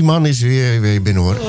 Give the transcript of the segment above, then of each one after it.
die man is weer binnen, hoor.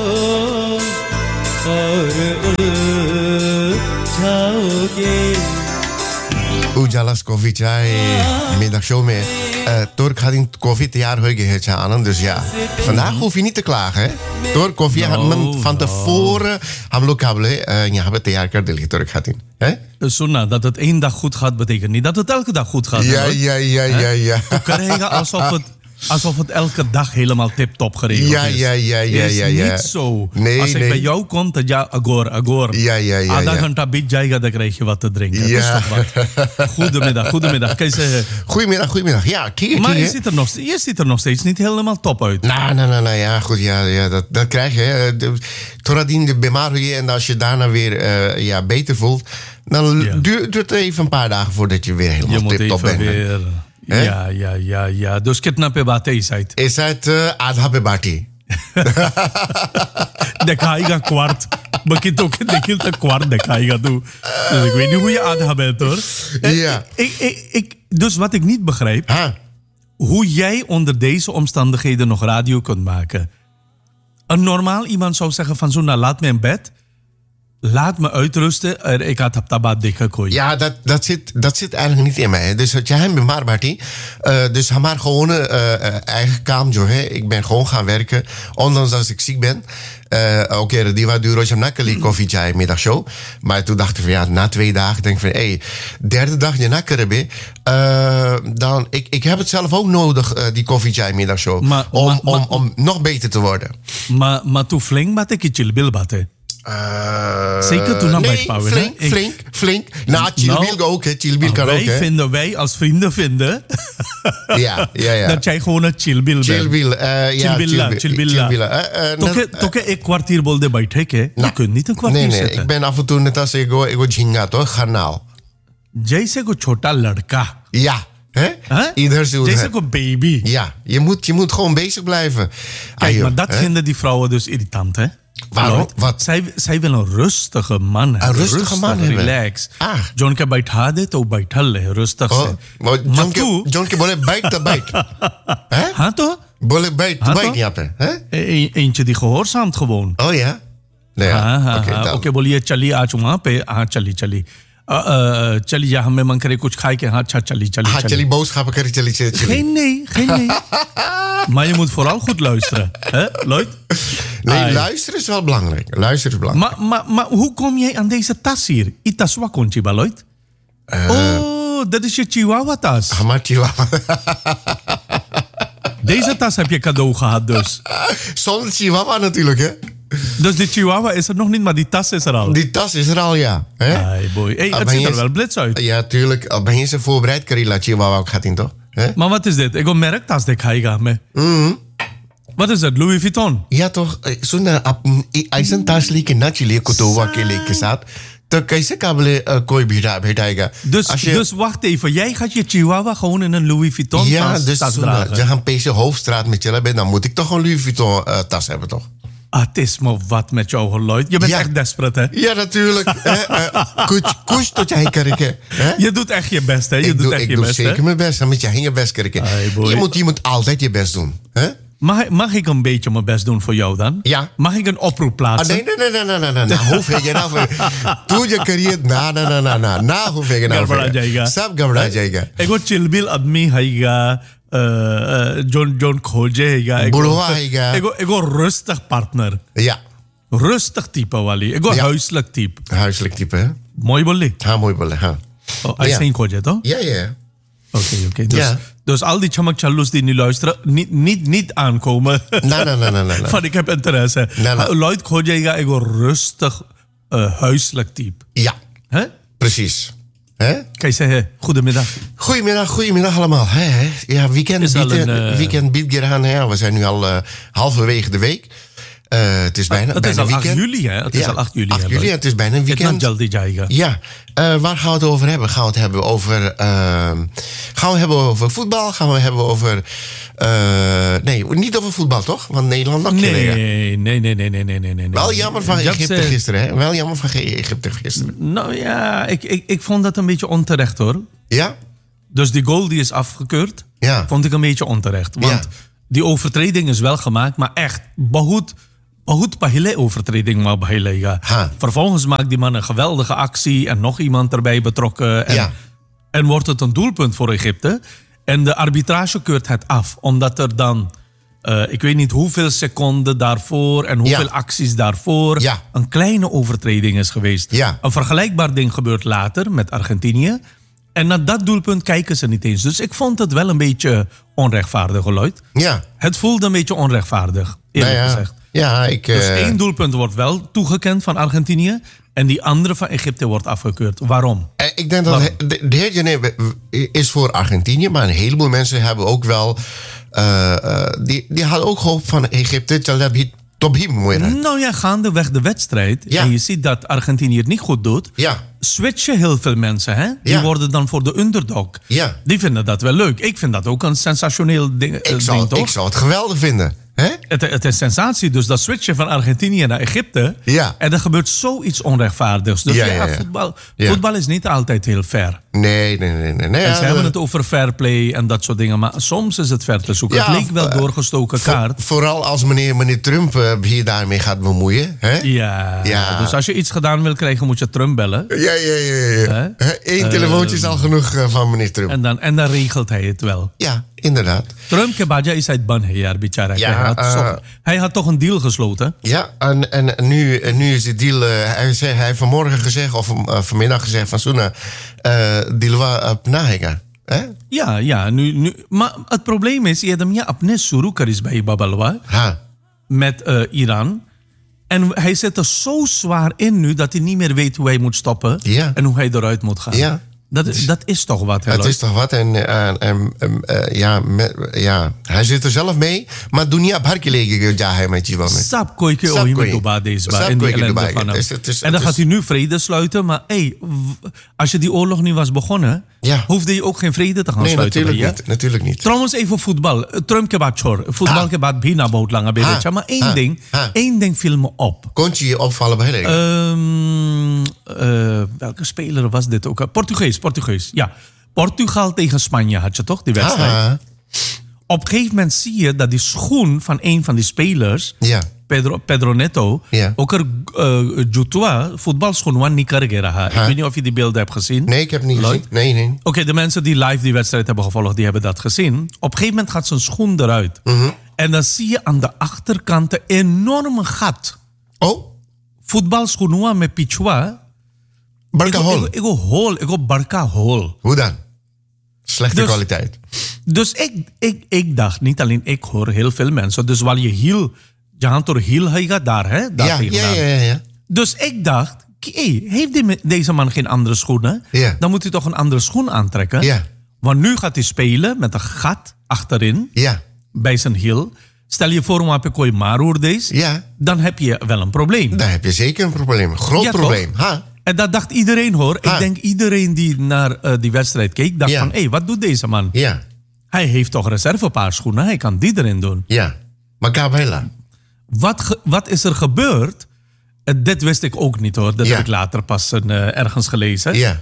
Ujalas koffie chai middagshow में तोर खातिर koffie तैयार हो गई है आनंद dus ja vandaag hoef je niet te klagen hè तोर koffie van tevoren हम लोग काबले यहाँ पे तैयार कर दिली तोर खातिर hè Sunna, dat het 1 dag goed gaat betekent niet dat het elke dag goed gaat. Ja. Je krijgt alsof het elke dag helemaal tip-top geregeld is. Ja. Is niet zo. Nee, als ik bij jou kom, dan ja, agor. Ja. Aधा घंटा बीत जाएगा, dan krijg je wat te drinken. Ja. Dat is toch wat. Goedemiddag. Kan je zeggen... Goedemiddag. Ja, kijk. Maar je ziet er nog steeds niet helemaal top uit. Nou, ja, goed. Ja, dat krijg je. Toradien de bemarie en als je daarna weer beter voelt, dan duurt het even een paar dagen voordat je weer helemaal tip-top bent. Weer... Ja. Dus kitna pe baat hai Isaid? Isaid आधा पे बाटी. Dikhayega kwart. Bakito ke dekhil tak kwart dikhayega tu. Dus ik weet niet hoe je आधा bent hoor. Ja. Dus wat ik niet begrijp, hoe jij onder deze omstandigheden nog radio kunt maken. Een normaal iemand zou zeggen van zo, nou laat me in bed. Laat me uitrusten. Ik had tabat dikke kooi. Ja, dat zit eigenlijk niet in mij. Dus het jij bent maar Barty. Dus maar gewoon eigen kamer jo hè. Ik ben gewoon gaan werken, ondanks dat ik ziek ben. Oké, die was duur als je nakkeli koffie chai middagshow. Maar toen dacht ik van ja, na 2 dagen denk ik van derde dag je nakkeren ben. Dan ik heb het zelf ook nodig die koffie chai middagshow om nog beter te worden. Maar toen flink wat ik chill bil batte. Zeker toen aan flink. Nou, Chilbil ook, hè. Chilbil kan ook, hè. Wij als vrienden vinden... ja. Dat jij gewoon een chilbil bent. Chilbilla. Toke een kwartier bolde bijtrekken. Je kunt niet een kwartier zitten. Nee, ik ben af en toe net als ego झिंगा toch, garnaal. Jayse ko chota ladka. Ja. Hè? Ieder zo. Jayse ko baby. Ja, je moet gewoon bezig blijven. Kijk, maar dat vinden die vrouwen dus irritant, hè? Waarom? Wat? Zij wil een rustige man hebben. Een rustige man hebben. Relax. John ke baitha de to baithal le rustig se. John ke bole bait. Hè? Ha to? Bole bait यहाँ पे, hè? Eentje die gehoorzaamt gewoon. Oh ja. Nee. Okay बोलिए चलिए आज वहाँ पे चली चलिए हमें मन करे कुछ खाए के अच्छा चली boodschappen krijg je geen nee maar je moet vooral goed luisteren hè Lloyd? Nee, luisteren is wel belangrijk. Maar hoe kom jij aan deze tas hier? Itaswa konchiba Lloyd? Dat is je chihuahua tas. Maar chihuahua. Deze tas heb je cadeau gehad dus. Zonder chihuahua natuurlijk hè. Dus die chihuahua is er nog niet, maar die tas is er al. Die tas is er al, ja. Hey boy. Het ziet er wel blits uit. Ja, tuurlijk. Ben je ze voorbereid, Karila chihuahua ook gaat in, toch? Maar wat is dit? Ik heb merktas de ga me. Wat is dat? Louis Vuitton? Ja, toch. Zo'n ऐसा tas लेके ना चलिए कुतुबा के लेके साथ तो कैसे काबिल कोई भेटाएगा. Dus wacht even. Jij gaat je chihuahua gewoon in een Louis Vuitton tas dragen? Als je een PC Hoofdstraat met chillen bent, dan moet ik toch een Louis Vuitton tas hebben, toch? Het is maar wat met jou, Lloyd. Je bent echt desperate, hè? Ja, natuurlijk. Kush tot je heen kijken. Je doet echt je best, hè? Ik doe zeker mijn best. Dan moet je heen je best kijken. Je moet altijd je best doen. Hè? Mag ik een beetje mijn best doen voor jou dan? Ja. Mag ik een oproep plaatsen? Nee. Hoeveel je nou voor... Toen je carrière... Na hoeveel je nou voor... Sab gabra jayega. Ik word chilbil admi haiga... John खोजे हैगा बुढ़वा हैगा एगो rustig partner ja rustig type वाली एगो huiselijk type hè mooi बोली हाँ mooi बोले हाँ ऐसे ही खोजे तो ja oké dus al die chamak challus die nu luisteren niet aankomen nee van ik heb interesse Lloyd खोजेगा एगो rustig huiselijk type ja hè precies कैसे है? Goedemiddag allemaal. Ja, weekend biedt eraan. We zijn nu al halverwege de week. Het is bijna weekend. 8 juli, hè? Het is al 8 juli. 8 juli, het is bijna een weekend. Ja, waar gaan we het over hebben? Gaan we het hebben over voetbal? Gaan we hebben over... nee, niet over voetbal, toch? Want Nederland nog Nee. Wel jammer van Egypte gisteren, hè? Wel jammer van Egypte gisteren. Nou ja, ik vond dat een beetje onterecht, hoor. Ja? Dus die goal die is afgekeurd, vond ik een beetje onterecht. Want die overtreding is wel gemaakt, maar echt, bahut pahile overtreding maar bahile. Vervolgens maakt die man een geweldige actie en nog iemand erbij betrokken. En wordt het een doelpunt voor Egypte. En de arbitrage keurt het af, omdat er dan, ik weet niet hoeveel seconden daarvoor en hoeveel acties daarvoor, een kleine overtreding is geweest. Een vergelijkbaar ding gebeurt later met Argentinië. En naar dat doelpunt kijken ze niet eens. Dus ik vond het wel een beetje onrechtvaardig, Lloyd. Ja. Het voelde een beetje onrechtvaardig, eerlijk gezegd. Ja, Dus 1 doelpunt wordt wel toegekend van Argentinië. En die andere van Egypte wordt afgekeurd. Waarom? Ik denk dat de heer Jané is voor Argentinië. Maar een heleboel mensen hebben ook wel... die hadden ook hoop van Egypte. Nou ja, gaandeweg de wedstrijd. En je ziet dat Argentinië het niet goed doet. Switchen heel veel mensen. Hè? Die worden dan voor de underdog. Die vinden dat wel leuk. Ik vind dat ook een sensationeel ding, toch? Ik zou het geweldig vinden. Hè? Het is sensatie. Dus dat switchen van Argentinië naar Egypte. En er gebeurt zoiets onrechtvaardigs. Dus voetbal is niet altijd heel fair. Nee. En ze hebben het over fair play en dat soort dingen. Maar soms is het ver te zoeken. Het leek wel doorgestoken kaart. Vooral als meneer Trump hier daarmee gaat bemoeien. Hè? Ja. Dus als je iets gedaan wil krijgen, moet je Trump bellen. Ja. Eén telefoontje is al genoeg van meneer Trump. En dan regelt hij het wel. Ja, inderdaad. Trump ke baja is uit Banheer, bichara. Hij had toch een deal gesloten? Ja, en nu is de deal... hij heeft vanmorgen gezegd, of vanmiddag gezegd van Suna... Dilwa Pnahega. Ja, nu... Maar het probleem is, je hebt hem apnes surukar is bij Babalwa. Met Iran. En hij zit er zo zwaar in nu dat hij niet meer weet hoe hij moet stoppen. En hoe hij eruit moet gaan. Dat is toch wat, hè? Het is toch wat. Hij zit er zelf mee. Maar dunia bhar ke lege ja hai met je. Sap kooi ke ohi met Dubai deze in die ellende van hem. En dan gaat hij nu vrede sluiten. Maar als je die oorlog niet was begonnen, hoefde je ook geen vrede te gaan sluiten. Natuurlijk niet. Trouwens even voetbal. Trump ke baat chor. Voetbal ke baat bina bout lange bedetje. Maar één ding viel me op. Kon je je opvallen bij welke speler was dit ook? Portugees. Ja, Portugal tegen Spanje had je toch, die wedstrijd? Op een gegeven moment zie je dat die schoen van een van die spelers, Pedro Neto, ook er Jutua, voetbalschoen van Nicaragua. Ik weet niet of je die beelden hebt gezien. Nee, ik heb het niet gezien. Nee. Oké, de mensen die live die wedstrijd hebben gevolgd, die hebben dat gezien. Op een gegeven moment gaat zijn schoen eruit. En dan zie je aan de achterkant een enorme gat. Voetbalschoen met Pichua. Barca hol. Ik go Barca hol. Hoe dan? Slechte kwaliteit. Dus ik dacht, niet alleen ik hoor heel veel mensen. Dus waar je hiel, je hand door hiel, hij gaat daar, hè? Daar ja. Dus ik dacht, heeft deze man geen andere schoenen? Dan moet hij toch een andere schoen aantrekken? Want nu gaat hij spelen met een gat achterin, bij zijn hiel. Stel je voor, maar heb je Maroer deze, dan heb je wel een probleem. Dan heb je zeker een probleem. Groot probleem. En dat dacht iedereen, hoor. Ik denk iedereen die naar die wedstrijd keek, dacht van, wat doet deze man? Hij heeft toch reservepaarschoenen, hij kan die erin doen. Maar Gabriela. Wat is er gebeurd? Dit wist ik ook niet, hoor. Dat heb ik later pas ergens gelezen.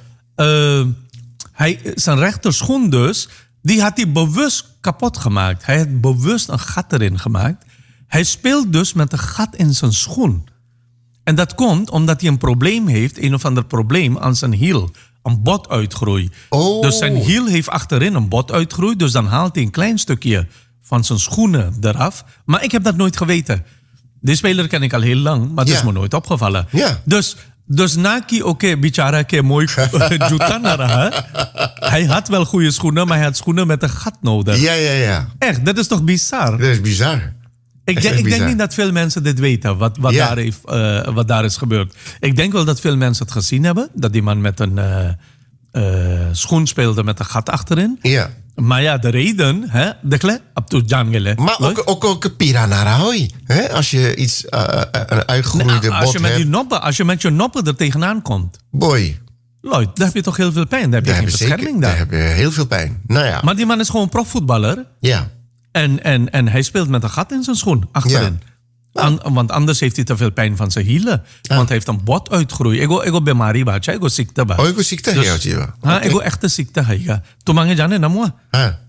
Zijn rechterschoen dus, die had hij bewust kapot gemaakt. Hij had bewust een gat erin gemaakt. Hij speelt dus met een gat in zijn schoen. En dat komt omdat hij een probleem heeft, een of ander probleem aan zijn hiel. Een botuitgroei. Dus zijn hiel heeft achterin een botuitgroei. Dus dan haalt hij een klein stukje van zijn schoenen eraf. Maar ik heb dat nooit geweten. Die speler ken ik al heel lang, maar het is me nooit opgevallen. Dus Naki, bichara ke mooi jutanara. Hij had wel goede schoenen, maar hij had schoenen met een gat nodig. Ja. Echt, dat is toch bizar? Dat is bizar. Ik denk niet dat veel mensen dit weten, wat daar is gebeurd. Ik denk wel dat veel mensen het gezien hebben. Dat die man met een schoen speelde met een gat achterin. Maar ja, de reden, maar ook piranarahoi. Als je iets een uitgegroeide bot hebt. Als je met je noppen er tegenaan komt. Boy. Lloyd, daar heb je toch heel veel pijn. Daar heb je geen bescherming daar. Daar heb je heel veel pijn. Nou ja. Maar die man is gewoon profvoetballer. En hij speelt met een gat in zijn schoen achterin. Want anders heeft hij te veel pijn van zijn hielen. Want hij heeft een botuitgroei. Ik ben Mari bacha, ik ziekte ba. Ik ziekte. Ik echt ziekte. Toen mange jane namwa.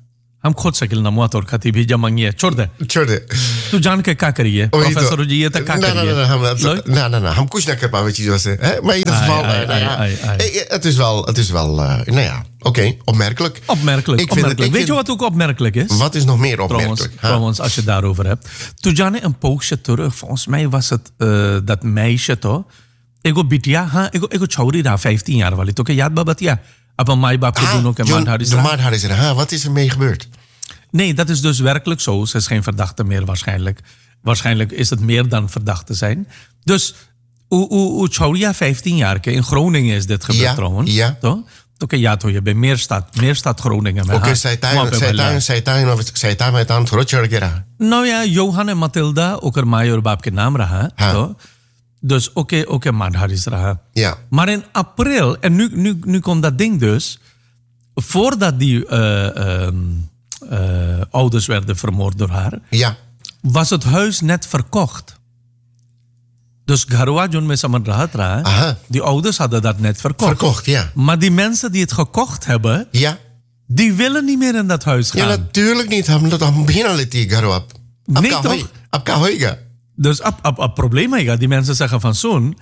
हम खुद शकिल नमुआ तौर खाती भी जमांगी है छोड़ दे तू जान के क्या करिए प्रोफेसर जी ये तक क्या करिए ना हम कुछ ना कर पावे चीजों से maar in ieder geval het is wel nou ja oké, opmerkelijk. Weet je wat ook opmerkelijk is? Wat is nog meer opmerkelijk? Trouwens, als je het daarover hebt. Toen Jane een poosje terug, volgens mij was het dat meisje toch? Ego bitia, ego chauri daar 15 jaar wali. Toch yaad babatia. Apa mai bap ko doen ook en maandharis. Wat is er mee gebeurd? Nee, dat is dus werkelijk zo. Ze is geen verdachte meer waarschijnlijk. Waarschijnlijk is het meer dan verdachte zijn. Dus hoe Chauria 15 jaar, in Groningen is dit gebeurd trouwens. Ja. Toch? Oké, ja, toch, je bent Meerstad Groningen. Oké, zij met aan het Nou ja, Johan en Mathilda, ook er major baap ke naam raha. Dus oké, Madharis raha. Ja. Maar in april, en nu komt dat ding dus, voordat die ouders werden vermoord door haar, was het huis net verkocht. Dus Gharwa John met Saman Rahat Ra, die ouders hadden dat net verkocht. Maar die mensen die het gekocht hebben, die willen niet meer in dat huis gaan. Ja, natuurlijk niet. हम beginnen al die Gharwa. Nee toch? Abka hoiga. Dus het probleem is, die mensen zeggen van zo'n,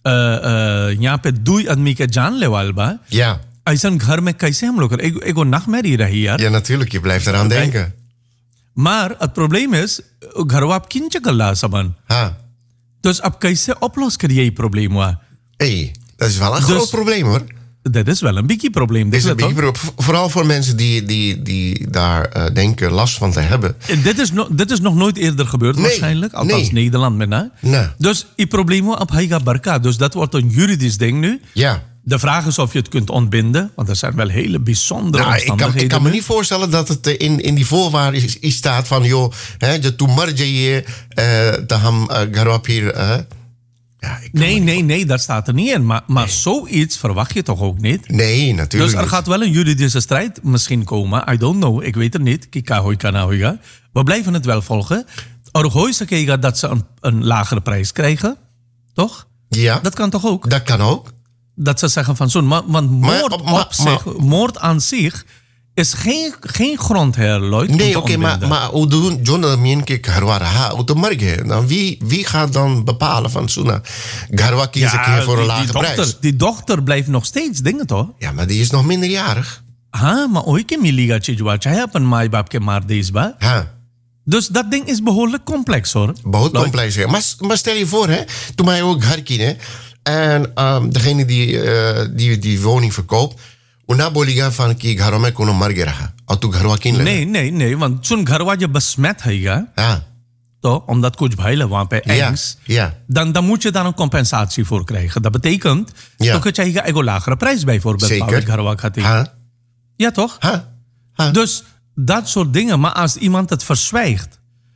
यहाँ पे दुई आदमी के जान लेवाल बा. Ja. ऐसा घर में कैसे हम लोग एगो nachtmerrie रही यार. Ja, natuurlijk. Je blijft eraan denken. Maar het probleem is, Gharwa आप किंच कल्ला सबन. Dus ab कैसे oplos करिए ये probleem हुआ? Hey, dat is wel een groot probleem hoor. Dat is wel een biggie probleem. Vooral voor mensen die daar denken last van te hebben. Dit is nog nooit eerder gebeurd waarschijnlijk. Althans Nederland met na. Nee. Dus die probleem op Haiga Barka. Dus dat wordt een juridisch ding nu. Ja. De vraag is of je het kunt ontbinden. Want er zijn wel hele bijzondere omstandigheden. Ik kan me niet voorstellen dat het in die voorwaarden staat van joh, je toemarje te ham garop hier. Ja, nee, dat staat er niet in. Maar zoiets verwacht je toch ook niet? Nee, natuurlijk Dus er gaat wel een juridische strijd misschien komen. I don't know, ik weet het niet. We blijven het wel volgen. Orgoise dat ze een lagere prijs krijgen. Toch? Ja. Dat kan toch ook? Dat kan ook. Dat ze zeggen van zo'n... Want moord aan zich is geen grondherluid. Nee, oké, maar hoe doen John Mien ke Gharwa raha? Wie gaat dan bepalen van Suna? Gharwa kies een keer voor een lage prijs. Die dochter blijft nog steeds dingen, toch? Ja, maar die is nog minderjarig. Maar ooit ke miliga chijwa chahe apan maai baap ke maar dees ba. Dus dat ding is behoorlijk complex, hoor. Behoorlijk complex, ja. Maar stel je voor, hè, toen mij ook Gharkine en degene die woning verkoopt, una बोलेगा fan ki घरों में कोनो मर गया और तू घरवा किन ले नहीं want सुन घरवा जब besmet हैगा तो omdat कुछ भाई वहां पे eggs dan moet je daar een compensatie voor krijgen. Dat betekent dat je चाहिए एगो lagere prijs bijvoorbeeld घरवा खाती. Ja toch? Dus dat soort dingen. Maar als iemand het verzwijgt,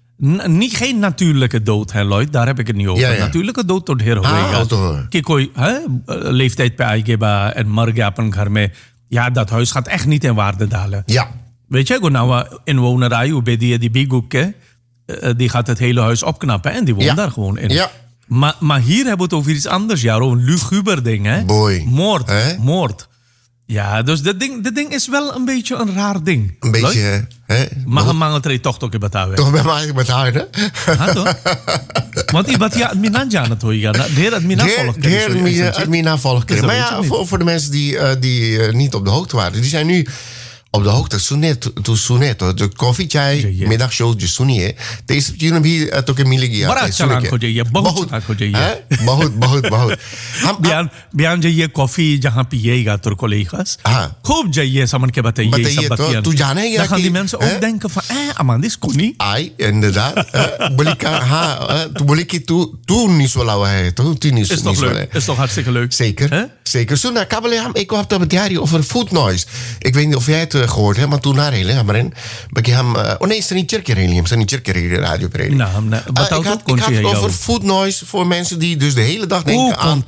geen natuurlijke dood, hè, Lloyd, daar heb ik het niet over. Natuurlijke dood tot heer hoega. Kijk, कोई leeftijd पे आएगा बा en मर गया अपन घर में. Ja, dat huis gaat echt niet in waarde dalen. Ja. Weet je, nou inwonerij, hoe bij die bigukke, die gaat het hele huis opknappen en die woont daar gewoon in. Ja. Maar hier hebben we het over iets anders, ja, een luguber ding, hè? Boy. Moord. Ja, dus dit ding is wel een beetje een raar ding. Een beetje, hè? Maar een mangeltree toch in Batawe. Toch bij mij in Batawe, hè? toch? Want iemand ja admina jana toch ja, de admina volk. De admina volk. Maar ja, voor de mensen die niet op de hoogte waren, die zijn nu op de hoogte. Sunet, de koffiechai, middagshow, de sunie. Deze jullie भी तो के मिलेगी आप. बड़ा चलान हो जाइए, बहुत हो जाइए. बहुत. बयान जाइए कॉफी जहाँ पिएगा तुर को लेखस. खूब जाइए समन के बताइए सब बतियाँ. तू जाने या कि die mensen ook denken van Amandis kon niet. Ai, inderdaad. बोली का हाँ, तू बोली कि तू नहीं सोला हुआ है, तू नहीं सोला है. Is toch hartstikke leuk. Zeker. Zo naar Kabeleham, ik heb het diarie over food noise. Ik weet niet of jij het gehoord hebt, maar toen naar hele, maar in, nee, is er niet Tjerkerhelium, is er niet Tjerkerhelium radio preden. Ik had het over food noise voor mensen die dus de hele dag denken aan.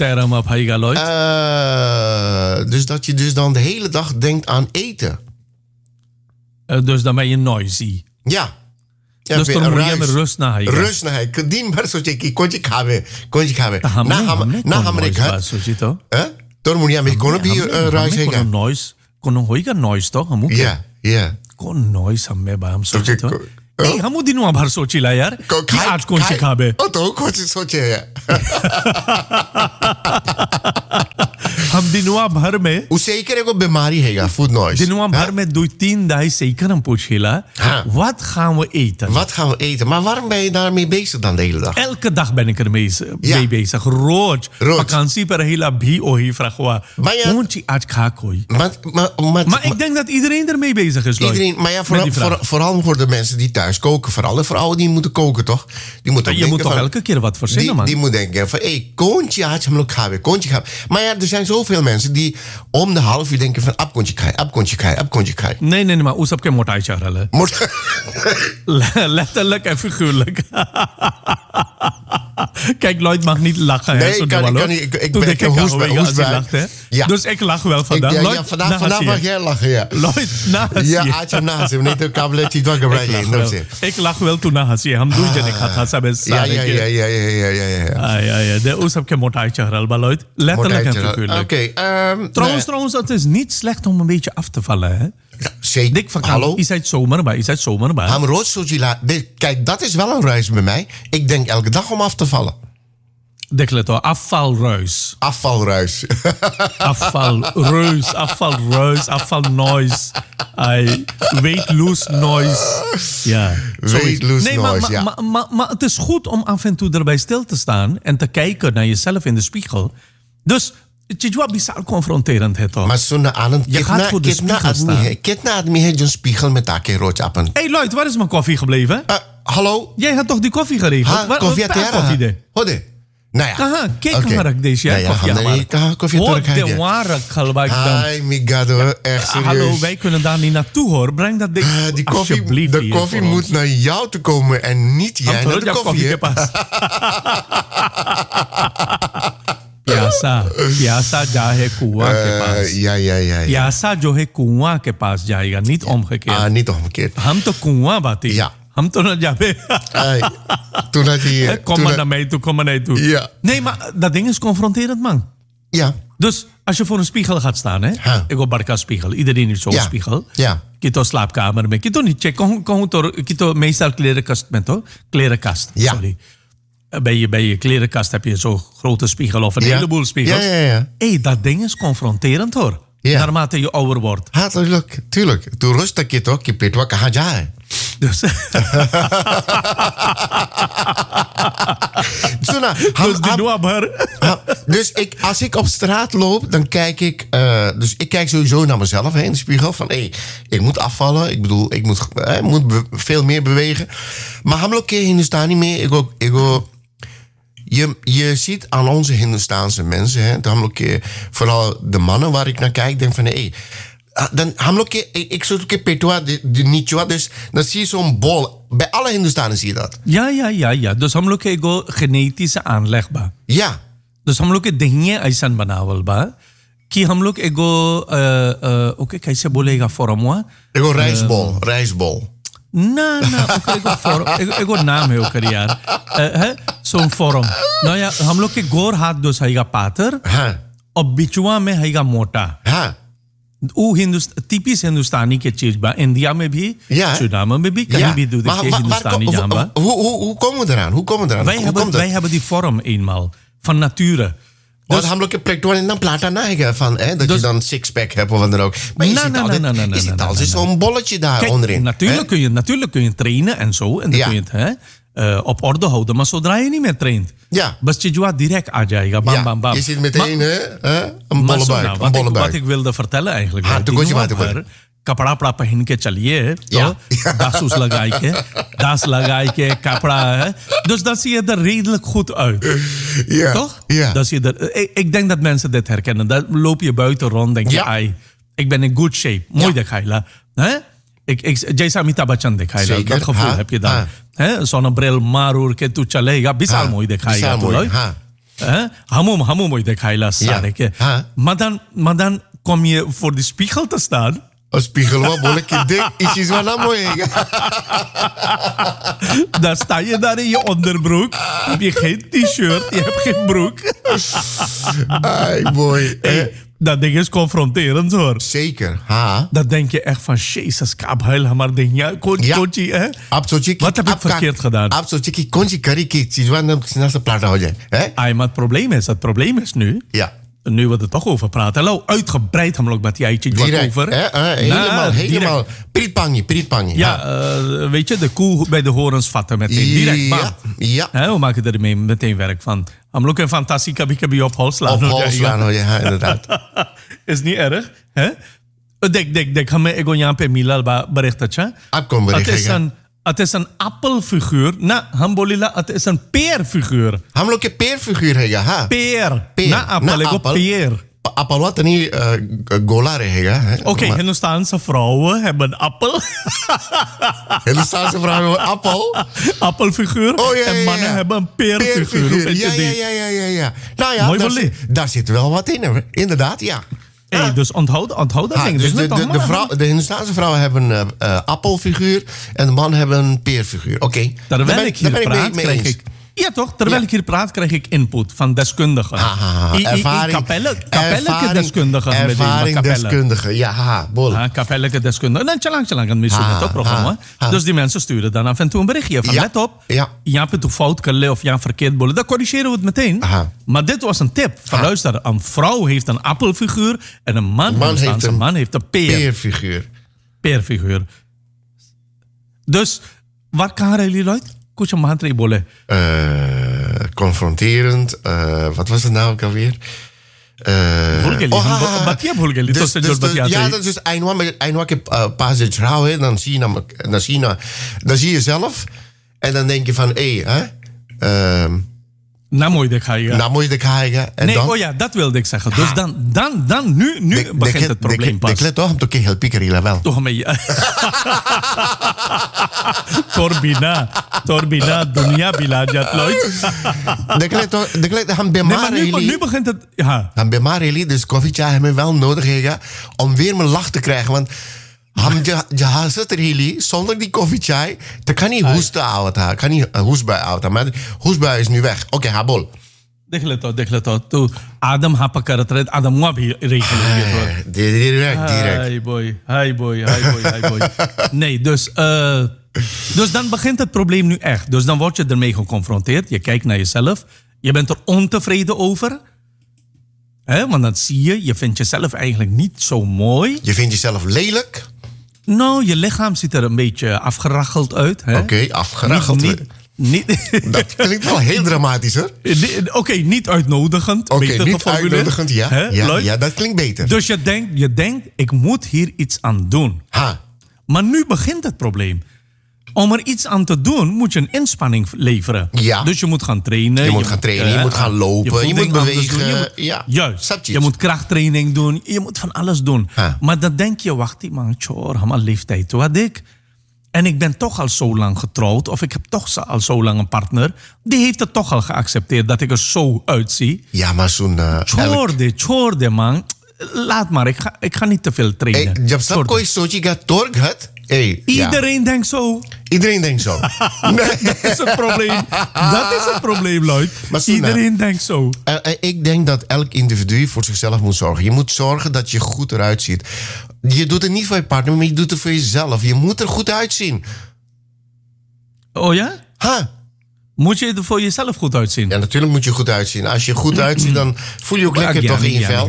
Dus dat je dus dan de hele dag denkt aan eten. Dus dan ben je noisy. Ja. Dus dan moet je met rust naar je. Rust naar je. Dien maar zo je konje kabe. Na hamre ga. Door moet je met kono bi ruis hega. Noise. Kono hoiga noise toch? Ja. कौन नॉइस हम में हम सोचे तो नहीं हम दिनों भर सोचिला यार कि आज कौन सिखाबे तो कुछ सोचे हम दिनवा भर में उसे ही करे को बीमारी हैगा फूड नॉइस दिनवा भर में 2-3 dagen zeker een poetsila. Wat gaan we eten? Wat gaan we eten? Maar waarom ben je daarmee bezig dan de hele dag? Elke dag ben ik ermee bezig. Rood. Vakantie per hele bhi ohi vragwa. Ontje aaj kha koi. Maar ik denk dat iedereen ermee bezig is. Iedereen, maar ja, vooral voor de mensen die thuis koken. Vooral de vrouwen die moeten koken, toch? Die moeten je moet toch elke keer wat verzinnen, man? Die moet denken van, hé, koontje aaj hem khabe, koontje khabe. Maar ja, er zijn zoveel mensen die om de half uur denken van, ab koontje khai, ab koontje khai, ab koontje khai. Nee, maar hoe heb je motai charalen? Letterlijk en figuurlijk. Kijk, Lloyd mag niet lachen. Nee, ik kan niet. Ik ben een hoestbuik. Ja. Dus ik lach wel vandaag. Ja, vandaag mag jij lachen, ja. Lloyd, naast ja, had je naast hem. Niet een kabletje dwaggebrei. Ik lach wel toen naast je. Ham doe je niet gaat hebben. Ja. De hoe heb je motai charalen, Lloyd? Letterlijk en figuurlijk. Oké. Trouwens, het is niet slecht om een beetje af te vallen, hè? Zeker. Dik hallo? Is het zomer bij? Kijk, dat is wel een ruis bij mij. Ik denk elke dag om af te vallen. Dekleto, afvalruis. Afvalruis. Afvalnoise. Weight loose noise. Ja. Weight loose noise, ja. Maar het is goed om af en toe erbij stil te staan en te kijken naar jezelf in de spiegel. Dus het is wel bizar confronterend, hè, toch? Maar zo'n aanend, je gaat voor de spiegel staan. Kitna admi heeft een spiegel met takke roodjappen. Hey Lloyd, waar is mijn koffie gebleven? Hallo? Jij had toch die koffie geregeld? Koffie de. Hode. Nou ja. Aha, kijk maar ik deze jij koffie terug. De ware kalbak dan. Ai, migado, echt serieus. Hallo, wij kunnen daar niet naartoe hoor. Breng dat ding. De koffie moet naar jou te komen en niet jij naar de koffie. प्यासा जा है कुआं के पास प्यासा जो है कुआं के पास जाएगा niet omgekeerd niet omgekeerd हम तो कुआं बाती हम तो ना जावे toen had je kom maar naar mij toe ja. Nee maar dat ding is confronterend man ja dus als je voor een spiegel gaat staan hè ik heb barka spiegel iedereen heeft zo'n spiegel kito slaapkamer met kito niet check kito meestal klerenkast met hoor klerenkast sorry bij je klerenkast heb je zo'n grote spiegel of een heleboel spiegels. Ja. Hey, dat ding is confronterend hoor. Ja. Naarmate je ouder wordt. Ja, tuurlijk. Tu rustig je toch, je weet wat kaha jaai. Dus dus als ik op straat loop, dan kijk ik... dus ik kijk sowieso naar mezelf in de spiegel. Van, ik moet afvallen. Ik bedoel, ik moet veel meer bewegen. Maar hamlo ke Hindustani mee. Je ziet aan onze Hindustaanse mensen, hè, vooral de mannen waar ik naar kijk, denk van dan ik zoek een petwa, nichwa, dus dan zie je zo'n bol. Bij alle Hindustanen zie je dat. Ja. Dus हम लोग के एगो genetische aanleg बा. Ja. Dus हम लोग के दहिए ऐसन बनावल बा कि हम लोग एगो ओके कैसे बोलेगा फॉर्मुआ एगो rijstbol. ना एगो नाम है ओकर यार सोम फॉर्म ना या हम लोग के गोर हाथ दो सहीगा पातर और बिचुआ में हैगा मोटा वो टिपिस हिंदुस्तानी के चीज बा इंडिया में भी सुदामा में भी कहीं भी दूध के हिंदुस्तानी जाम बा hoe komen we eraan? Wij hebben die vorm eenmaal van nature. Dus हम लोग के प्लेटों in dan plata na हैगा van dat je dan six-pack hebt of wat dan ook. Maar je ziet altijd zo'n bolletje daar onderin. Natuurlijk kun je trainen en zo. En dan kun je het op orde houden. Maar zodra je niet meer traint. Bas chijwa direct आ जाएगा. Bam. Je zit meteen een bolle buik. Wat ik wilde vertellen eigenlijk. कपड़ा पड़ा पहन के चलिए तो दासूस लगाई के कपड़ा है dus dat zie je er redelijk goed uit toch? Dat zie je er, ik denk dat mensen dit herkennen dan loop je buiten rond denk je ik ben in good shape mooi दिखाईला जैसा अमिताभ बच्चन दिखाईला dat gevoel heb je dan zonnebril मारूर के तू चलेगा विशाल मोई दिखाईला हमू मोई दिखाईला सारे के maar dan kom je voor de spiegel te staan. Als spiegel wat bolletje dik is iets wat mooi. Dan sta je daar in je onderbroek. Heb je geen t-shirt, je hebt geen broek. Ai, mooi. dat ding is confronterend hoor. Zeker. Ha. Dat denk je echt van, jezus, kaaphuil, maar ding ja, kontje, hè? Wat heb ik verkeerd gedaan? Absoluut, kontje curry kiet, want snel te platen houden, hè? Maar het probleem is nu. Ja. Nu we er toch over praten. Hallo, uitgebreid hem ook met die eitje. Direct, over. Helemaal. Prietpangie. Ja, weet je, de koe bij de horens vatten meteen. Direct, bam. Ja. We maken er meteen werk van. Hem ook een fantastisch kabie op hol slaan. Op hol slaan, ja, inderdaad. Is niet erg, hè? Dek, ga me egonjaan per milal berichtetje. Het is een appelfiguur. Hambolila, het is een peerfiguur. Hamloke peerfiguur, ha? Peer. Na appel, peer. Appel wat niet golare, hè? Oké, Hindoestaanse vrouwen hebben een appel. Hindoestaanse vrouwen hebben een appel? Appelfiguur. Oh, ja, en mannen hebben een peerfiguur. Ja. Nou ja, daar zit wel wat in, inderdaad, ja. Dus onthoud dat ding. Dus de Hindoestaanse vrouwen hebben een appelfiguur en de man hebben een peerfiguur. Oké. Terwijl ik hier praat, krijg ik... Ja toch? Terwijl ik hier praat, krijg ik input van deskundigen. Kapelleke deskundigen. Ervaringsdeskundigen, ja, bol. Kapelleke deskundigen. En tjalang aan misschien het programma. Dus die mensen sturen dan af en toe een berichtje van let op. Je hebt het fout kunnen of je hebt verkeerd bollen. Dan corrigeren we het meteen. Maar dit was een tip. Van luister, een vrouw heeft een appelfiguur en een man heeft een peerfiguur. Dus, waar kan jullie uit? Kucha maatregelen bollen. Confronterend. Wat was het nou ook alweer? Ja, dat is dus eindelijk een paar zit vrouwen. Dan zie je zelf. En dan denk je van, nou moet je kijken. Nee, dan? Oh ja, dat wilde ik zeggen. Dus dan nu begint het probleem pas. Ik let toch, om te heel pikkerila wel. Toch mee. Torbina, dunia biladjat Lloyd. De klet han nu begint het. Ja. Han bemareli, dus koffietje hebben we wel nodig om weer mijn lach te krijgen, want je haast er heel zonder die koffietje, dan kan niet hoesten oud, kan niet hoestbui oud, maar hoestbui is nu weg. Oké, habol. Dekhle tot. Tu Adam hapakarat Adam wabi regelen. Direct. Hi boy. Nee, dus dan begint het probleem nu echt. Dus dan word je ermee geconfronteerd. Je kijkt naar jezelf. Je bent er ontevreden over. Want dan zie je vindt jezelf eigenlijk niet zo mooi. Je vindt jezelf lelijk. Nou, je lichaam ziet er een beetje afgeraggeld uit. Oké, afgeraggeld. Dat klinkt wel heel dramatisch, hoor. Oké, niet uitnodigend. Niet uitnodigend, ja, dat klinkt beter. Dus je denkt, ik moet hier iets aan doen. Maar nu begint het probleem. Om er iets aan te doen, moet je een inspanning leveren. Ja. Dus je moet gaan trainen. Je moet gaan lopen, je moet bewegen. Juist, je moet krachttraining doen. Je moet van alles doen. Maar dan denk je, wacht, man, helemaal leeftijd. Wat ik? En ik ben toch al zo lang getrouwd. Of ik heb toch al zo lang een partner. Die heeft het toch al geaccepteerd dat ik er zo uitzie. Ja, maar zo'n... Chorde, man. Laat maar, ik ga niet te veel trainen. Iedereen denkt zo. Iedereen denkt zo. Dat is het probleem. Dat is het probleem, Lloyd. Iedereen denkt zo. Ik denk dat elk individu voor zichzelf moet zorgen. Je moet zorgen dat je goed eruit ziet. Je doet het niet voor je partner, maar je doet het voor jezelf. Je moet er goed uitzien. Oh ja? Moet je er voor jezelf goed uitzien? Ja, natuurlijk moet je goed uitzien. Als je goed uitziet, dan voel je ook lekker toch in je vel.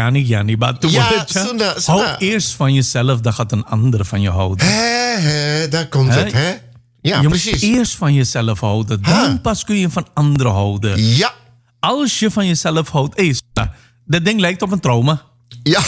Hou eerst van jezelf, dan gaat een ander van je houden. Daar komt het, hè? Ja, je precies. Moet eerst van jezelf houden. Dan pas kun je van anderen houden. Ja. Als je van jezelf houdt... dat ding lijkt op een trauma. Ja.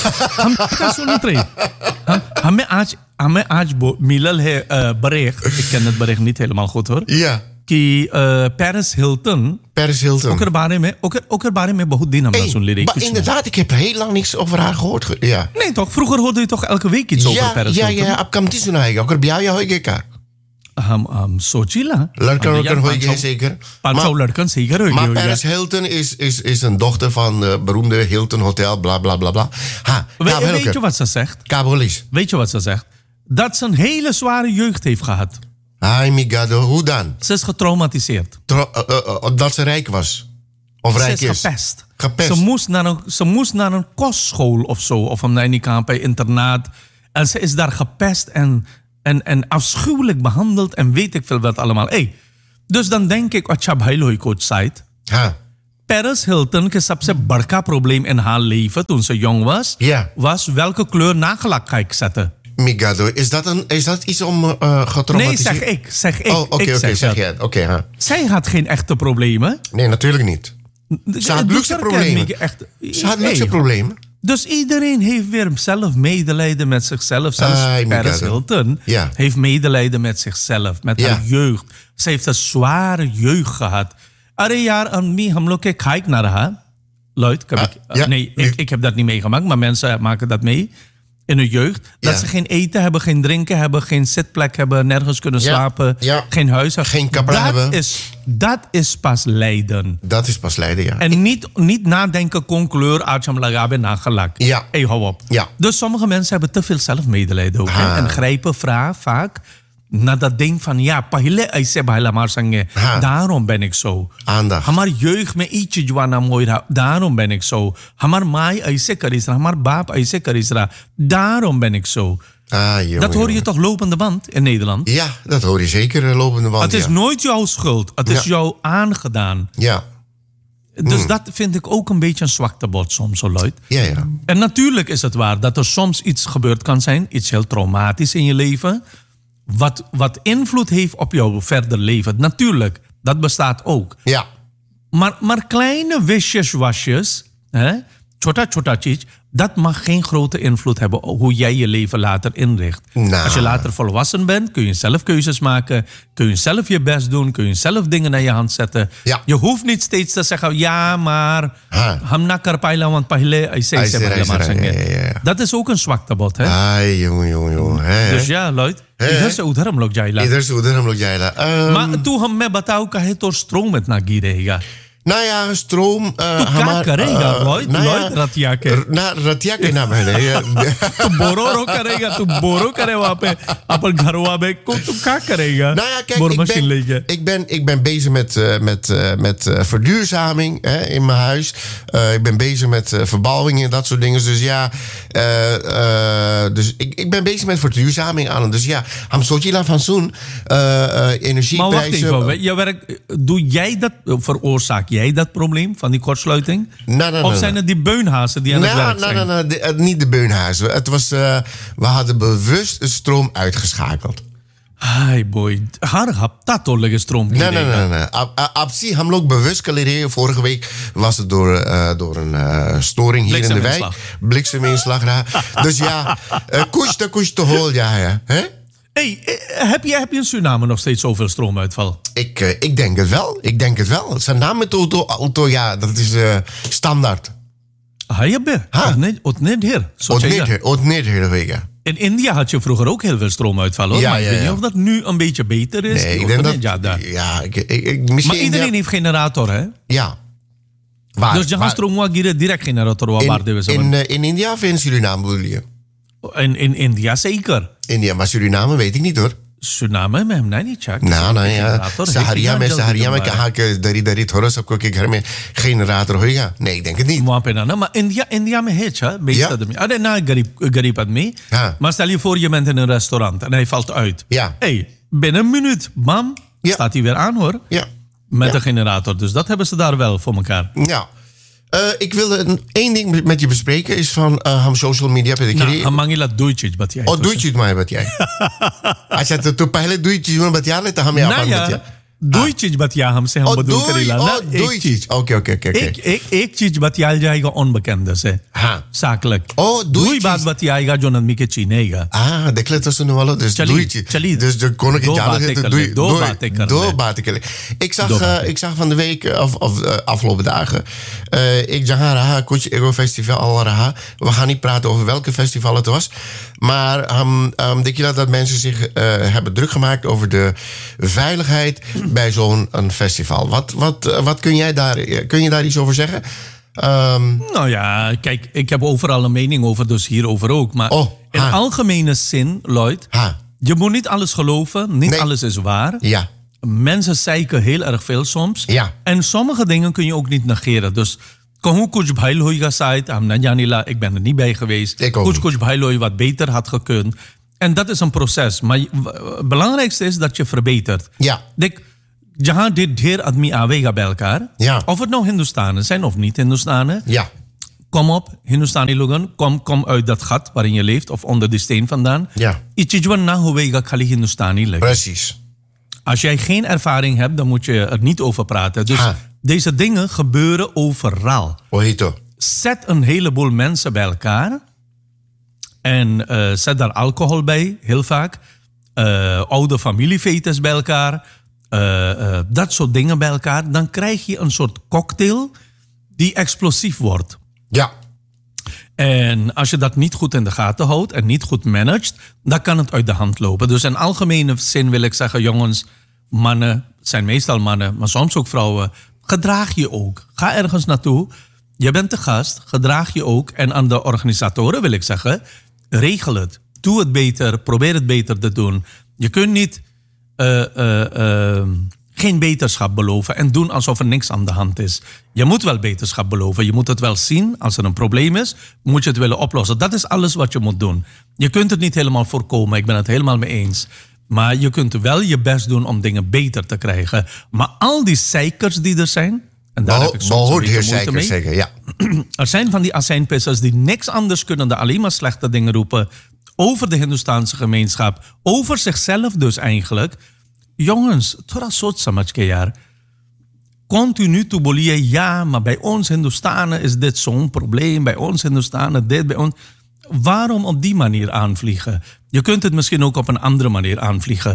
Bericht. Ik ken het bericht niet helemaal goed, hoor. Ja. Paris Hilton. Ook er बारे में बहुत दिन हमने सुन ली. Maar inderdaad, ik heb heel lang niks over haar gehoord. Ja. Nee toch? Vroeger hoorde je toch elke week iets over Paris Hilton? Ja, ab kam tis sunaega. Ook er bij jou hoige Sochila. Lurken hoige zeker. Maar Paris Hilton is een dochter van beroemde Hilton Hotel, bla bla bla bla. Weet je wat ze zegt? Kabolis. Weet je wat ze zegt? Dat ze een hele zware jeugd heeft gehad. Ay, migado, hoe dan? Ze is getraumatiseerd. Dat ze rijk was. Of Ze rijk is is. gepest. Gepest. Ze moest naar een kostschool of zo. Of een Nijnikamp internaat. En ze is daar gepest en afschuwelijk behandeld. En weet ik veel wat allemaal. Dus dan denk ik, wat je coach zei. Paris Hilton, que सबसे बड़का probleem in haar leven toen ze jong was, was welke kleur nagellak ga ik zetten. Migado, is dat iets om getraumatiseerd? Nee, zeg ik. Oh, oké, zeg jij het. Oké. Zij had geen echte problemen. Nee, natuurlijk niet. Ze had luxe problemen. Ze had luxe problemen. Dus iedereen heeft weer zelf medelijden met zichzelf. Zelfs Paris Hilton heeft medelijden met zichzelf, met haar jeugd. Ze heeft een zware jeugd gehad. Arre jaar aan mij, हम लोग के kijk naar haar. Lloyd, ik heb dat niet meegemaakt, maar mensen maken dat mee. In hun jeugd. Dat ze geen eten hebben, geen drinken hebben, geen zitplek hebben, nergens kunnen slapen, geen huis hebben. Geen kapra hebben. Dat is pas lijden. Dat is pas lijden, ja. En niet nadenken, concleur, Acham Lagabe, nagelak. Ja. Hou op. Ja. Dus sommige mensen hebben te veel zelfmedelijden ook. En grijpen vaak naar dat ding van, pahle aise bahla maar sange. Daarom ben ik zo. Aandacht. Hamar jeugd me ietsje jwana mooi. Daarom ben ik zo. Hamar maai aise karisra. Hamar baap aise karisra. Daarom ben ik zo. Dat hoor je toch lopende band in Nederland? Ja, dat hoor je zeker lopende band. Het is nooit jouw schuld. Het is jou aangedaan. Ja. Dus dat vind ik ook een beetje een zwaktebod soms, zo Lloyd. Ja. En natuurlijk is het waar dat er soms iets gebeurd kan zijn. Iets heel traumatisch in je leven. Wat invloed heeft op jouw verder leven. Natuurlijk, dat bestaat ook. Ja. Maar kleine wasjes, chota cheech, dat mag geen grote invloed hebben op hoe jij je leven later inricht. Als je later volwassen bent, kun je zelf keuzes maken. Kun je zelf je best doen. Kun je zelf dingen naar je hand zetten. Ja. Je hoeft niet steeds te zeggen, maar hamna karpaila want pahle aise. Dat is ook een zwaktebod, hè? Jongen. Dus ja, Lloyd. इधर से उधर हम लोग जाएगा माँ तू हमें बताओ काहे तो स्ट्रोम इतना गिरेगा Nou ja, stroom... तू क्या करेगा Lloyd रतिया के रतिया के ना बहने तू बोरो करेगा तू बोरो करे वहाँ पे अपन घरवा में तू क्या करेगा nou ja, kijk, ik ben bezig met verduurzaming in mijn huis. Ik ben bezig met verbouwing en dat soort dingen. Dus ja, dus ik ben bezig met verduurzaming aan. Dus ja, ham sochila van zo'n energieprijzen... Maar wacht even, doe jij dat, veroorzaak jij dat probleem van die kortsluiting? Of zijn het die beunhazen die aan het werk zijn? Nee, niet de beunhazen. Het was, we hadden bewust de stroom uitgeschakeld. Hi boy, haar hap dat lege stroom. Nee. Absi, ham ook bewust kaleren. Vorige week was het door een storing hier in de wijk. Blikseminslag. Dus ja, koest te hol, ja. Hè? Hey, heb je in Suriname nog steeds zoveel stroomuitval? Ik denk het wel. Suriname auto, ja, dat is standaard. In India had je vroeger ook heel veel stroomuitval, hoor. Maar ik weet niet of dat nu een beetje beter is. Nee, ik denk dat... Maar iedereen heeft generator, hè? Ja. Dus je gaat stroom direct generator. In India of in Suriname bedoel je? In India zeker. India, maar Suriname weet ik niet, hoor. Suriname में हमने नहीं check. सहारिया में कहा कि दरी थोड़ा सबको के घर में generator होगा. Nee, ik denk het niet. वहाँ पे ना maar India में है cha meeste आदमी. अरे ना गरीब आदमी. Maar stel je voor je bent in een restaurant en hij valt uit. Ja. Hey, binnen een minuut, bam, staat hij weer aan, hoor. Ja. Met een generator. Dus dat hebben ze daar wel voor elkaar. Ja. Ik wilde één ding met je bespreken. Is van social media. Mangila doetjes wat jij. Doetjes maar wat jij. Als je het toe pehले doetjes doen wat jij let, dan ga je aan दो चीज बतिया हमसे हम बदल करेला ना एक चीज ओके एक चीज बतिया जाएगा उन बकंदर से हाँ साकलक दो ही बात बतियाएगा जो नंदमी के चीनेगा देख ले तो सुनने वालों चलिए dus de koning दो बातें कर दो बातें कर ik zag van de week of afgelopen dagen ik जहाँ रहा कुछ एगो festival रहा we gaan niet praten over welke festival het was maar denk je dat mensen zich hebben druk gemaakt over de veiligheid bij zo'n festival. Wat kun je daar iets over zeggen? Nou ja, kijk, ik heb overal een mening over, dus hierover ook. Maar in algemene zin, Lloyd, je moet niet alles geloven, niet alles is waar. Ja. mensen zeiken heel erg veel soms. Ja. En sommige dingen kun je ook niet negeren. Dus Kahun kuch bhailoi ga site, Janila, ik ben er niet bij geweest. Ik ook Kuch bhailoi wat beter had gekund. En dat is een proces. Maar het belangrijkste is dat je verbetert. Ja. Jahan dit dheer admi avega bij elkaar. Ja. Of het nou Hindustanen zijn of niet Hindustanen. Ja. Kom op, Hindustani Logan. Kom uit dat gat waarin je leeft. Of onder die steen vandaan. Ja. Ichijwan na hovega khali Hindustani liggen. Precies. Als jij geen ervaring hebt, dan moet je er niet over praten. Dus deze dingen gebeuren overal. Ojito. Zet een heleboel mensen bij elkaar. En zet daar alcohol bij, heel vaak. Oude familiefetes bij elkaar. Dat soort dingen bij elkaar. Dan krijg je een soort cocktail die explosief wordt. Ja. En als je dat niet goed in de gaten houdt en niet goed managt, dan kan het uit de hand lopen. Dus in algemene zin wil ik zeggen, jongens, mannen zijn meestal mannen, maar soms ook vrouwen. Gedraag je ook. Ga ergens naartoe. Je bent de gast, gedraag je ook. En aan de organisatoren wil ik zeggen, regel het. Doe het beter, probeer het beter te doen. Je kunt niet geen beterschap beloven en doen alsof er niks aan de hand is. Je moet wel beterschap beloven. Je moet het wel zien. Als er een probleem is, moet je het willen oplossen. Dat is alles wat je moet doen. Je kunt het niet helemaal voorkomen. Ik ben het helemaal mee eens. Maar je kunt wel je best doen om dingen beter te krijgen. Maar al die zeikers die er zijn, en daar heb ik soms een beetje moeite mee. Zeker, ja. Er zijn van die azijnpissers die niks anders kunnen dan alleen maar slechte dingen roepen over de Hindoestaanse gemeenschap, over zichzelf dus eigenlijk. Jongens, thoda soch samajh ke yaar. Continu te bolien, ja, maar bij ons Hindoestanen is dit zo'n probleem. Bij ons Hindoestanen dit, bij ons. Waarom op die manier aanvliegen? Je kunt het misschien ook op een andere manier aanvliegen.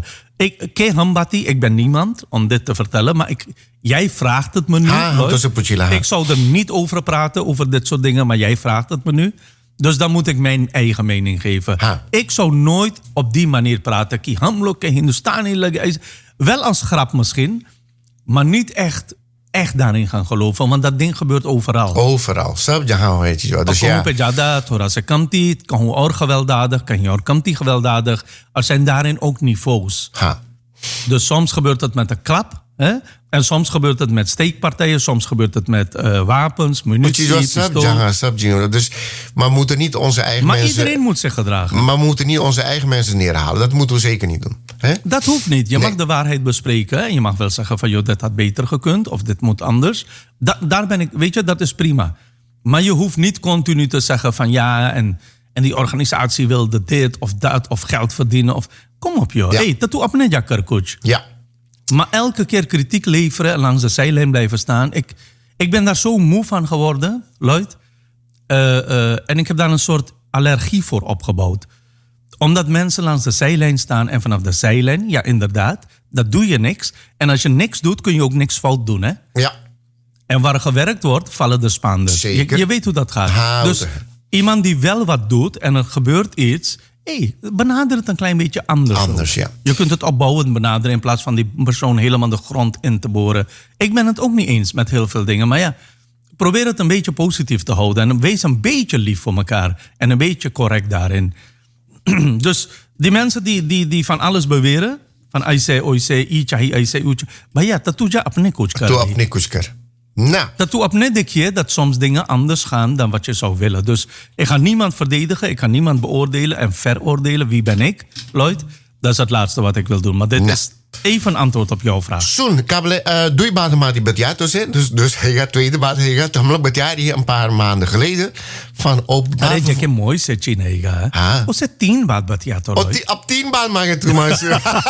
Ik ben niemand om dit te vertellen, maar jij vraagt het me nu. Ik zou er niet over praten, over dit soort dingen, maar jij vraagt het me nu. Dus dan moet ik mijn eigen mening geven. Ik zou nooit op die manier praten. Ki hamlo ke Hindustani. Wel als grap misschien, maar niet echt daarin gaan geloven. Want dat ding gebeurt overal. Overal. Sab jahan weet je zo. Dus ja. Thora se kamti, kan or gewelddadig, kan je kamti gewelddadig. Er zijn daarin ook niveaus. Dus soms gebeurt het met een klap. Hè? En soms gebeurt het met steekpartijen, soms gebeurt het met wapens, munitie, pistool. Dus, maar we moeten niet onze eigen maar mensen... Maar iedereen moet zich gedragen. Maar we moeten niet onze eigen mensen neerhalen. Dat moeten we zeker niet doen. Hè? Dat hoeft niet. Je mag de waarheid bespreken. En je mag wel zeggen van, joh, dit had beter gekund. Of dit moet anders. Daar ben ik, weet je, dat is prima. Maar je hoeft niet continu te zeggen van, ja, en die organisatie wilde dit of dat, of geld verdienen. Of, kom op, joh. Ja. Hey, dat doe op een jakker, coach. Ja. Maar elke keer kritiek leveren en langs de zijlijn blijven staan. Ik ben daar zo moe van geworden, Lloyd. En ik heb daar een soort allergie voor opgebouwd. Omdat mensen langs de zijlijn staan en vanaf de zijlijn, ja inderdaad, dat doe je niks. En als je niks doet, kun je ook niks fout doen, hè? Ja. En waar gewerkt wordt, vallen de spaanders. Je weet hoe dat gaat. Dus iemand die wel wat doet en er gebeurt iets, benader het een klein beetje anders. Ja. Je kunt het opbouwend benaderen in plaats van die persoon helemaal de grond in te boren. Ik ben het ook niet eens met heel veel dingen. Maar ja, probeer het een beetje positief te houden. En wees een beetje lief voor elkaar. En een beetje correct daarin. Dus die mensen die van alles beweren. Van aise, oise, ichahi, aise, ucha. Maar ja, dat doe je apne kuch kar. Dat apne kuch kar. Nou. Dat doe apne dekje dat soms dingen anders gaan dan wat je zou willen. Dus ik ga niemand verdedigen. Ik ga niemand beoordelen en veroordelen. Wie ben ik, Lloyd? Dat is het laatste wat ik wil doen. Maar dit is even antwoord op jouw vraag. Soon, kabele, doe je baat maar die bedjato zijn. Dus hij gaat tweede baat, hij gaat tamelijk bedjaar die een paar maanden geleden van op. Arre, je kan mooi zeggen, nega. Of ze 10 baat bedjato. Op 10 baat mag het toen maar.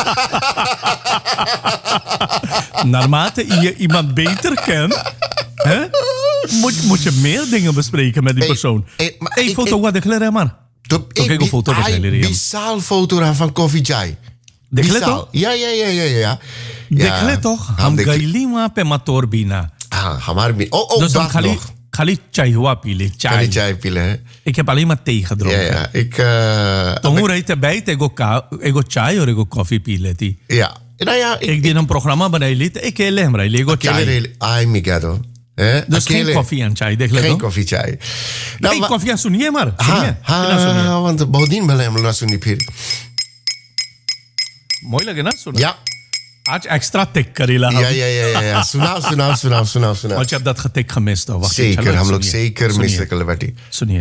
Naarmate je iemand beter kent, moet je meer dingen bespreken met die persoon. Foto wat ik leer maar. Ik een foto bizar foto van Koffie Chai. De kleto? Ja. De kleto, ham gailima pe matorbina. Dus dan Kali chai hua pile. Chai pile. Ik heb alleen maar thee gedronken. Ja. Dan hoe heet erbij? Ego chai of ego koffie pile. Ja. Nou ja. Ik deed een programma bij de elite. Ik heb hem ego chai. Ai migado. Dus geen koffie en chai. Geen koffie chai. Nee, koffie en sunie maar. Want bovendien ben ik naar sunie pir. Mooi lagi na sunie. Ja. Had je extra tik Karila? Ja. Sunav. Want je hebt dat getik gemist, hoor. Wacht, Zeker, हम लोग zeker miste Kalibati. Sunie.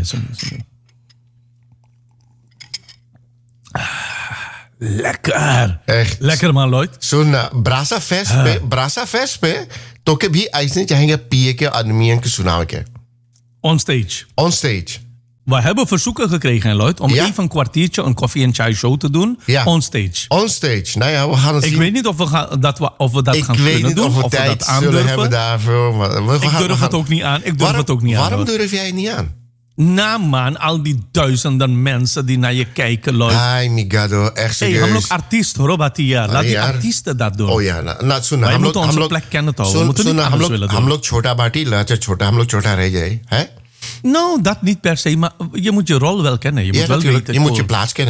Lekker. Echt. Lekker, man, Lloyd. सुन ब्रासा फेस्ट पे तो के भी ऐसे चाहेंगे पिए के आदमियों के सुनावे के On stage. on stage. We hebben verzoeken gekregen, Lloyd, om Ja? even een kwartiertje een koffie en chai show te doen. Ja. On stage. On stage. Nou ja, we gaan het Ik zien. weet niet of we dat Ik gaan weet kunnen niet doen. of we dat tijd zullen aandurven. hebben daarvoor. Maar Ik durf het ook niet aan. Waarom durf jij het niet aan? Nou man, al die duizenden mensen die naar je kijken, Lloyd. Ay, migado, echt Hey, serieus. हम लोग artiest हो Batia. Laat die यार. artiesten dat doen. Oh ja, nou सुन Wij हम moeten लोग onze plek kennen toch? We moeten niet anders willen doen. हम लोग छोटा बाटी लाचा छोटा हम लोग छोटा रह जाए, hè? Nou, dat niet per se, maar je moet je rol wel kennen. Je moet Ja, wel natuurlijk. weten. Je moet je cool. plaats kennen.